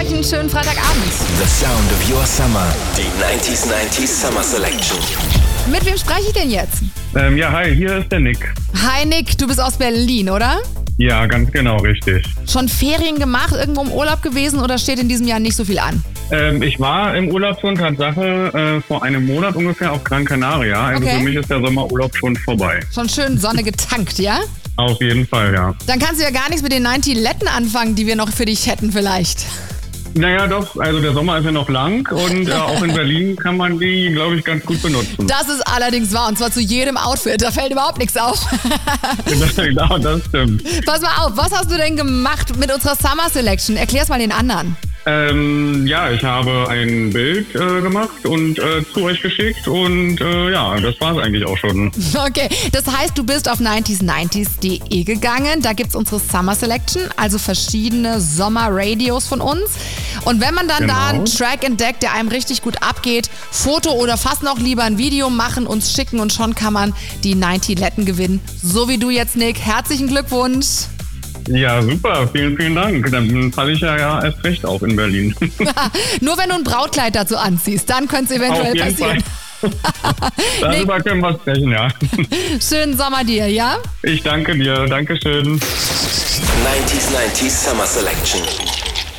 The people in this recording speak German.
einen schönen Freitagabend. The sound of your summer. Die 90s Summer Selection. Mit wem spreche ich denn jetzt? Ja, hi, hier ist der Nick. Hi Nick, du bist aus Berlin, oder? Ja, ganz genau, richtig. Schon Ferien gemacht, irgendwo im Urlaub gewesen oder steht in diesem Jahr nicht so viel an? Ich war im Urlaub schon Tatsache vor einem Monat ungefähr auf Gran Canaria. Also Okay. für mich ist der Sommerurlaub schon vorbei. Schon schön Sonne getankt, ja? Auf jeden Fall, ja. Dann kannst du ja gar nichts mit den 90 Letten anfangen, die wir noch für dich hätten vielleicht. Naja, doch, also der Sommer ist ja noch lang und auch in Berlin kann man die, glaube ich, ganz gut benutzen. Das ist allerdings wahr und zwar zu jedem Outfit, da fällt überhaupt nichts auf. Genau, das stimmt. Pass mal auf, was hast du denn gemacht mit unserer Summer Selection? Erklär's mal den anderen. Ja, ich habe ein Bild gemacht und zu euch geschickt und ja, das war es eigentlich auch schon. Okay, das heißt, du bist auf 90s90s.de gegangen. Da gibt's unsere Summer Selection, also verschiedene Sommerradios von uns. Und wenn man dann da einen Track entdeckt, der einem richtig gut abgeht, Foto oder fast noch lieber ein Video machen, uns schicken und schon kann man die 90 Letten gewinnen. So wie du jetzt, Nick. Herzlichen Glückwunsch. Ja, super, vielen, vielen Dank. Dann falle ich ja erst recht auf in Berlin. Nur wenn du ein Brautkleid dazu anziehst, dann könnte es eventuell Auf jeden passieren. Fall. Darüber können wir sprechen, ja. Schönen Sommer dir, ja? Ich danke dir, Dankeschön. 90s Summer Selection.